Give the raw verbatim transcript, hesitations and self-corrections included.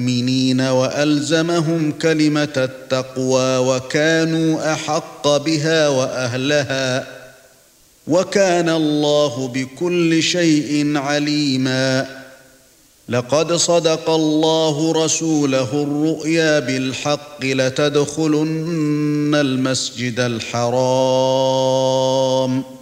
المؤمنين وألزمهم كلمة التقوى وكانوا أحق بها وأهلها وكان الله بكل شيء عليما. لقد صدق الله رسوله الرؤيا بالحق لتدخلن المسجد الحرام